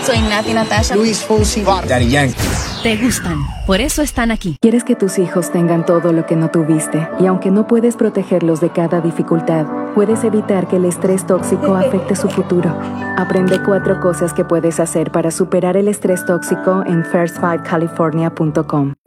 Soy Nati Natasha. Luis Fonsi. Daddy Yankee. Te gustan, por eso están aquí. Quieres que tus hijos tengan todo lo que no tuviste, y aunque no puedes protegerlos de cada dificultad, puedes evitar que el estrés tóxico afecte su futuro. Aprende 4 cosas que puedes hacer para superar el estrés tóxico en first5california.com.